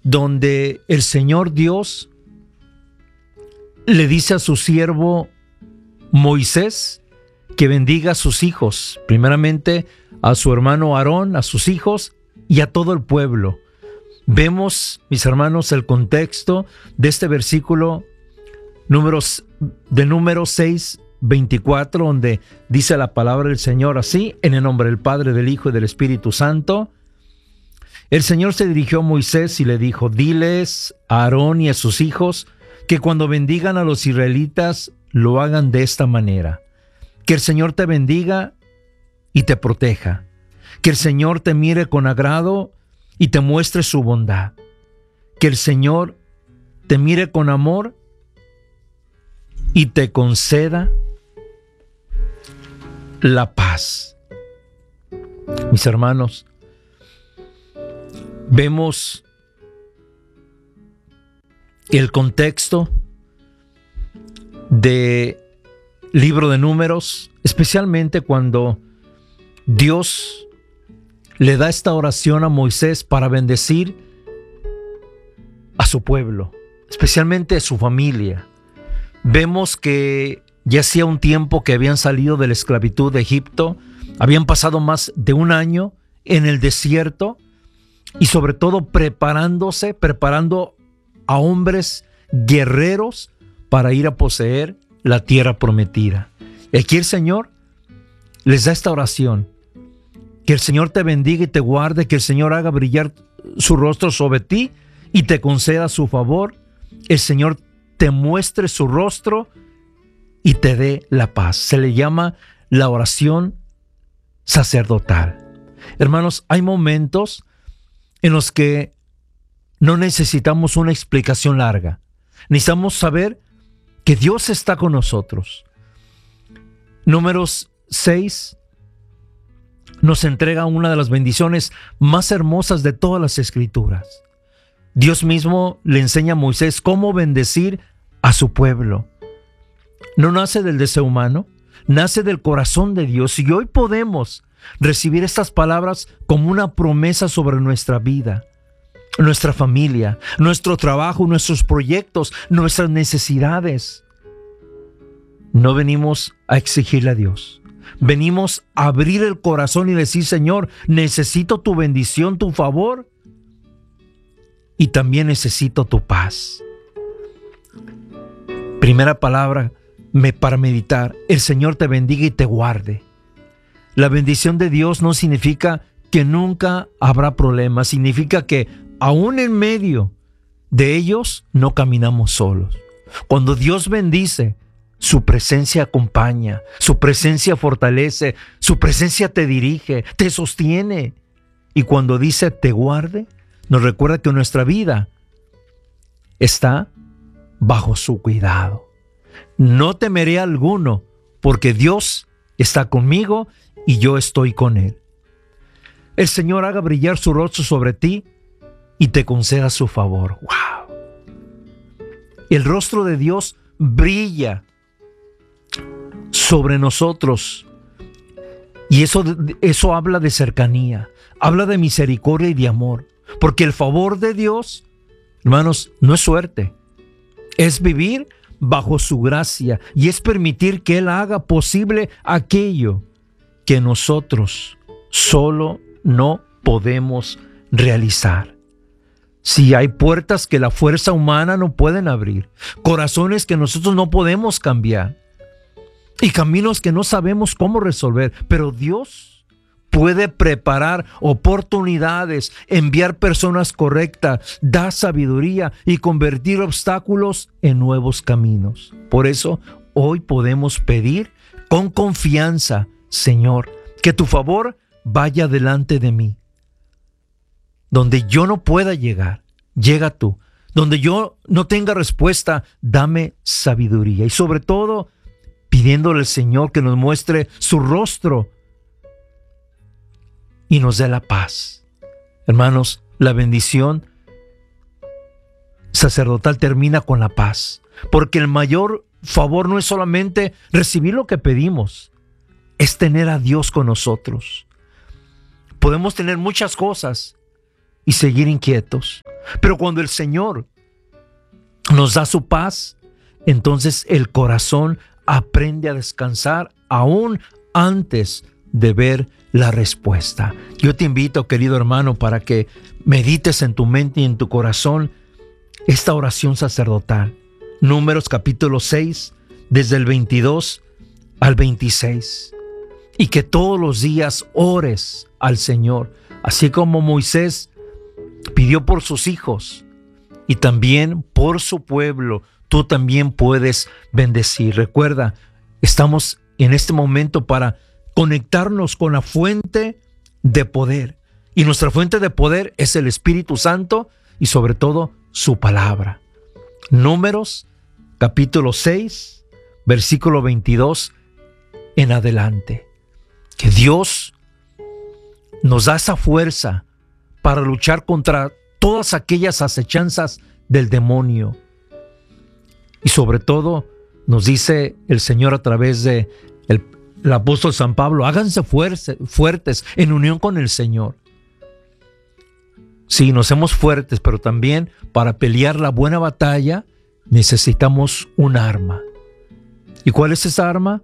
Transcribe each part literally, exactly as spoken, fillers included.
donde el Señor Dios le dice a su siervo Moisés que bendiga a sus hijos, primeramente a su hermano Aarón, a sus hijos y a todo el pueblo. Vemos, mis hermanos, el contexto de este versículo números, de número seis, veinticuatro, donde dice la palabra del Señor así: en el nombre del Padre, del Hijo y del Espíritu Santo. El Señor se dirigió a Moisés y le dijo: diles a Aarón y a sus hijos que cuando bendigan a los israelitas lo hagan de esta manera. Que el Señor te bendiga y te proteja. Que el Señor te mire con agrado y te muestre su bondad. Que el Señor te mire con amor y te conceda la paz. Mis hermanos, vemos el contexto del libro de Números, especialmente cuando Dios le da esta oración a Moisés para bendecir a su pueblo, especialmente a su familia. Vemos que ya hacía un tiempo que habían salido de la esclavitud de Egipto, habían pasado más de un año en el desierto y sobre todo preparándose, preparando a hombres guerreros para ir a poseer la tierra prometida. Y aquí el Señor les da esta oración: que el Señor te bendiga y te guarde, que el Señor haga brillar su rostro sobre ti y te conceda su favor, el Señor te muestre su rostro y te dé la paz. Se le llama la oración sacerdotal. Hermanos, hay momentos en los que no necesitamos una explicación larga. Necesitamos saber que Dios está con nosotros. Números seis nos entrega una de las bendiciones más hermosas de todas las Escrituras. Dios mismo le enseña a Moisés cómo bendecir a su pueblo. No nace del deseo humano, nace del corazón de Dios. Y hoy podemos recibir estas palabras como una promesa sobre nuestra vida, nuestra familia, nuestro trabajo, nuestros proyectos, nuestras necesidades. No venimos a exigirle a Dios. Venimos a abrir el corazón y decir: Señor, necesito tu bendición, tu favor, y también necesito tu paz. Primera palabra me, para meditar: el Señor te bendiga y te guarde. La bendición de Dios no significa que nunca habrá problemas, significa que aún en medio de ellos no caminamos solos. Cuando Dios bendice, su presencia acompaña, su presencia fortalece, su presencia te dirige, te sostiene. Y cuando dice te guarde, nos recuerda que nuestra vida está bajo su cuidado. No temeré a alguno, porque Dios está conmigo y yo estoy con Él. El Señor haga brillar su rostro sobre ti y te conceda su favor. ¡Wow! El rostro de Dios brilla sobre nosotros. Y eso, eso habla de cercanía, habla de misericordia y de amor. Porque el favor de Dios, hermanos, no es suerte. Es vivir bajo su gracia y es permitir que Él haga posible aquello que nosotros solo no podemos realizar. Si hay puertas que la fuerza humana no pueden abrir, corazones que nosotros no podemos cambiar y caminos que no sabemos cómo resolver, pero Dios puede preparar oportunidades, enviar personas correctas, dar sabiduría y convertir obstáculos en nuevos caminos. Por eso hoy podemos pedir con confianza: Señor, que tu favor vaya delante de mí. Donde yo no pueda llegar, llega tú. Donde yo no tenga respuesta, dame sabiduría. Y sobre todo, pidiéndole al Señor que nos muestre su rostro y nos dé la paz. Hermanos, la bendición sacerdotal termina con la paz, porque el mayor favor no es solamente recibir lo que pedimos, es tener a Dios con nosotros. Podemos tener muchas cosas y seguir inquietos. Pero cuando el Señor nos da su paz, entonces el corazón aprende a descansar aún antes de ver la respuesta. Yo te invito, querido hermano, para que medites en tu mente y en tu corazón esta oración sacerdotal. Números capítulo seis, desde el veintidós al veintiséis. Y que todos los días ores al Señor, así como Moisés pidió por sus hijos y también por su pueblo. Tú también puedes bendecir. Recuerda, estamos en este momento para conectarnos con la fuente de poder. Y nuestra fuente de poder es el Espíritu Santo y sobre todo su palabra. Números capítulo seis, versículo veintidós en adelante. Que Dios nos da esa fuerza para luchar contra todas aquellas acechanzas del demonio. Y sobre todo nos dice el Señor a través de el, el apóstol San Pablo, háganse fuertes, fuertes en unión con el Señor. Sí, nos hacemos fuertes, pero también para pelear la buena batalla necesitamos un arma. ¿Y cuál es esa arma?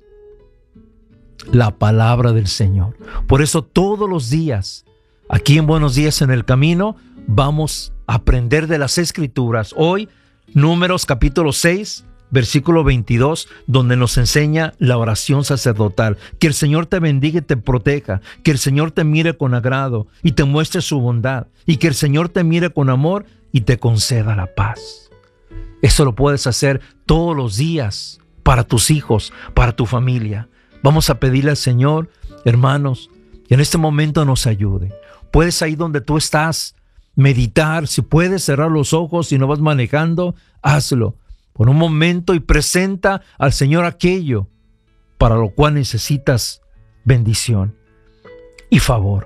La palabra del Señor. Por eso todos los días, aquí en Buenos Días en el Camino, vamos a aprender de las Escrituras. Hoy, Números capítulo seis, versículo veintidós, donde nos enseña la oración sacerdotal. Que el Señor te bendiga y te proteja, que el Señor te mire con agrado y te muestre su bondad, y que el Señor te mire con amor y te conceda la paz. Eso lo puedes hacer todos los días para tus hijos, para tu familia. Vamos a pedirle al Señor, hermanos, que en este momento nos ayude. Puedes ahí donde tú estás meditar, si puedes cerrar los ojos y no vas manejando, hazlo por un momento y presenta al Señor aquello para lo cual necesitas bendición y favor.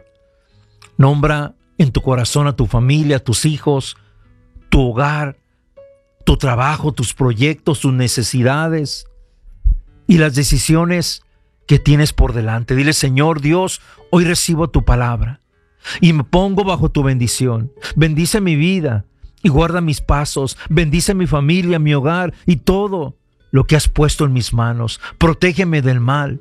Nombra en tu corazón a tu familia, a tus hijos, tu hogar, tu trabajo, tus proyectos, tus necesidades y las decisiones que tienes por delante. Dile, Señor Dios, hoy recibo tu palabra y me pongo bajo tu bendición. Bendice mi vida y guarda mis pasos. Bendice mi familia, mi hogar y todo lo que has puesto en mis manos. Protégeme del mal,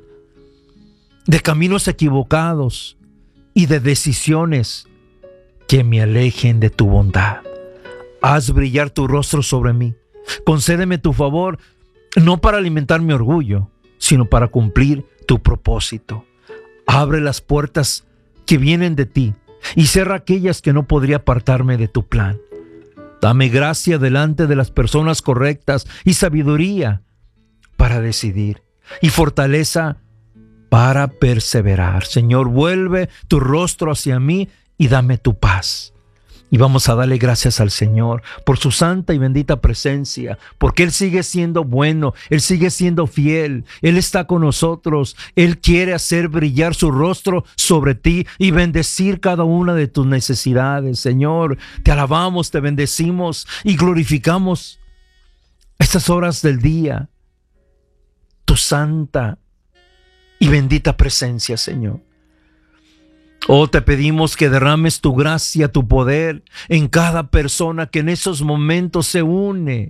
de caminos equivocados y de decisiones que me alejen de tu bondad. Haz brillar tu rostro sobre mí. Concédeme tu favor, no para alimentar mi orgullo, sino para cumplir tu propósito. Abre las puertas que vienen de ti y cierra aquellas que no podría apartarme de tu plan. Dame gracia delante de las personas correctas y sabiduría para decidir y fortaleza para perseverar. Señor, vuelve tu rostro hacia mí y dame tu paz. Y vamos a darle gracias al Señor por su santa y bendita presencia, porque Él sigue siendo bueno, Él sigue siendo fiel, Él está con nosotros, Él quiere hacer brillar su rostro sobre ti y bendecir cada una de tus necesidades. Señor, te alabamos, te bendecimos y glorificamos estas horas del día, tu santa y bendita presencia, Señor. Oh, te pedimos que derrames tu gracia, tu poder en cada persona que en esos momentos se une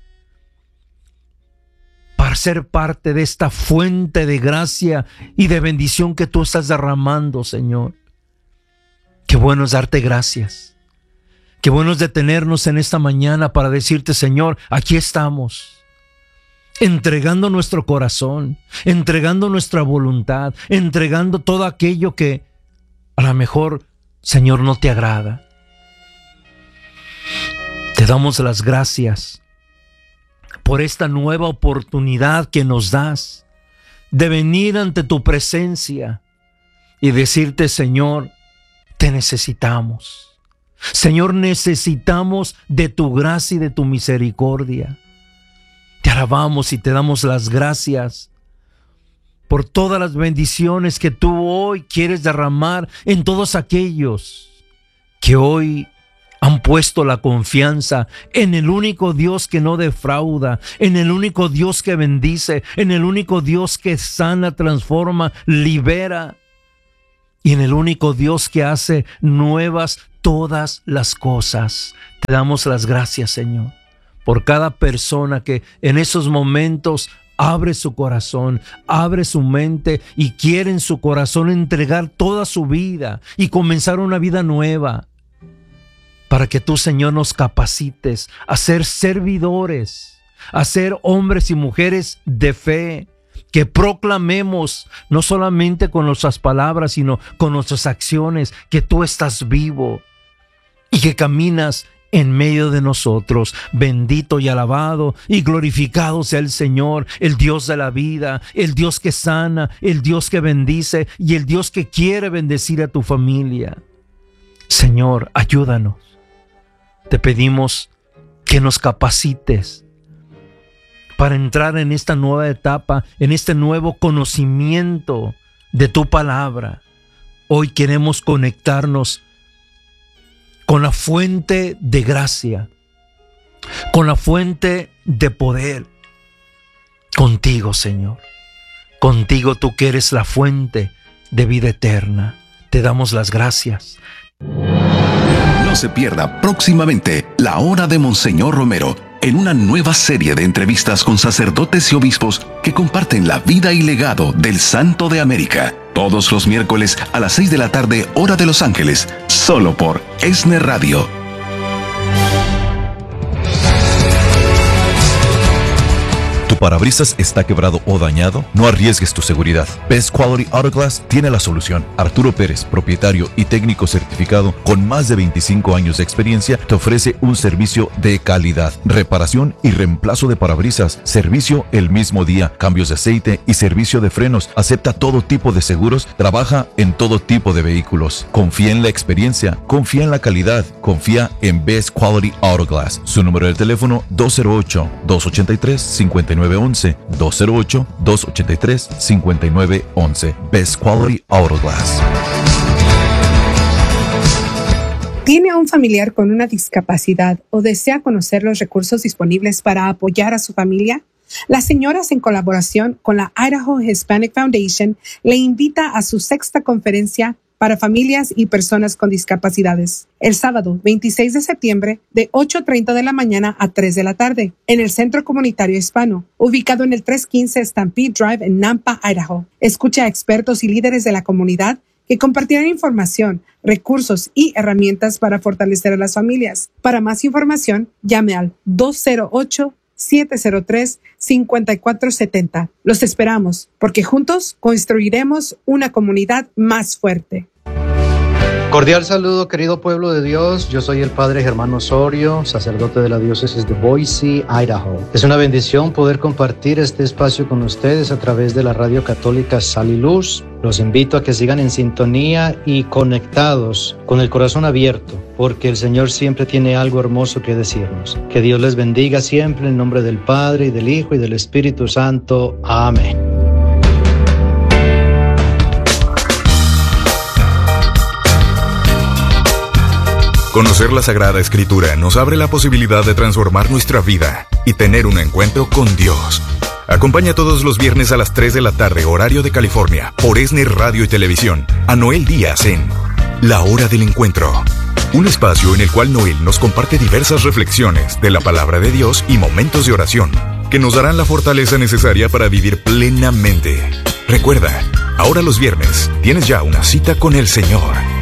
para ser parte de esta fuente de gracia y de bendición que tú estás derramando, Señor. Qué bueno es darte gracias. Qué bueno es detenernos en esta mañana para decirte, Señor, aquí estamos, entregando nuestro corazón, entregando nuestra voluntad, entregando todo aquello que a lo mejor, Señor, no te agrada. Te damos las gracias por esta nueva oportunidad que nos das de venir ante tu presencia y decirte, Señor, te necesitamos. Señor, necesitamos de tu gracia y de tu misericordia. Te alabamos y te damos las gracias por todas las bendiciones que tú hoy quieres derramar en todos aquellos que hoy han puesto la confianza en el único Dios que no defrauda, en el único Dios que bendice, en el único Dios que sana, transforma, libera y en el único Dios que hace nuevas todas las cosas. Te damos las gracias, Señor, por cada persona que en esos momentos abre su corazón, abre su mente y quiere en su corazón entregar toda su vida y comenzar una vida nueva. Para que tú, Señor, nos capacites a ser servidores, a ser hombres y mujeres de fe, que proclamemos no solamente con nuestras palabras, sino con nuestras acciones, que tú estás vivo y que caminas en medio de nosotros. Bendito y alabado y glorificado sea el Señor, el Dios de la vida, el Dios que sana, el Dios que bendice y el Dios que quiere bendecir a tu familia. Señor, ayúdanos. Te pedimos que nos capacites para entrar en esta nueva etapa, en este nuevo conocimiento de tu palabra. Hoy queremos conectarnos con la fuente de gracia, con la fuente de poder, contigo, Señor. Contigo, tú que eres la fuente de vida eterna. Te damos las gracias. No se pierda próximamente La Hora de Monseñor Romero, en una nueva serie de entrevistas con sacerdotes y obispos que comparten la vida y legado del Santo de América. Todos los miércoles a las seis de la tarde, hora de Los Ángeles, solo por ESNE Radio. ¿Tu parabrisas está quebrado o dañado? No arriesgues tu seguridad. Best Quality Auto Glass tiene la solución. Arturo Pérez, propietario y técnico certificado con más de veinticinco años de experiencia, te ofrece un servicio de calidad. Reparación y reemplazo de parabrisas, servicio el mismo día, cambios de aceite y servicio de frenos. Acepta todo tipo de seguros, trabaja en todo tipo de vehículos. Confía en la experiencia, confía en la calidad, confía en Best Quality Auto Glass. Su número de teléfono dos cero ocho, dos ocho tres, cinco nueve once, dos cero ocho, dos ocho tres, cinco nueve once. Best Quality Auto Glass. ¿Tiene a un familiar con una discapacidad o desea conocer los recursos disponibles para apoyar a su familia? Las señoras, en colaboración con la Idaho Hispanic Foundation, le invita a su sexta conferencia para familias y personas con discapacidades, el sábado veintiséis de septiembre de ocho treinta de la mañana a tres de la tarde, en el Centro Comunitario Hispano, ubicado en el trescientos quince Stampede Drive en Nampa, Idaho. Escucha a expertos y líderes de la comunidad que compartirán información, recursos y herramientas para fortalecer a las familias. Para más información, llame al dos cero ocho, siete cero tres, cinco cuatro siete cero. Los esperamos, porque juntos construiremos una comunidad más fuerte. Cordial saludo, querido pueblo de Dios. Yo soy el Padre Germán Osorio, sacerdote de la diócesis de Boise, Idaho. Es una bendición poder compartir este espacio con ustedes a través de la radio católica Sal y Luz. Los invito a que sigan en sintonía y conectados, con el corazón abierto, porque el Señor siempre tiene algo hermoso que decirnos. Que Dios les bendiga siempre en nombre del Padre, y del Hijo, y del Espíritu Santo. Amén. Conocer la Sagrada Escritura nos abre la posibilidad de transformar nuestra vida y tener un encuentro con Dios. Acompaña todos los viernes a las tres de la tarde, horario de California, por ESNE Radio y Televisión, a Noel Díaz en La Hora del Encuentro. Un espacio en el cual Noel nos comparte diversas reflexiones de la palabra de Dios y momentos de oración que nos darán la fortaleza necesaria para vivir plenamente. Recuerda, ahora los viernes tienes ya una cita con el Señor.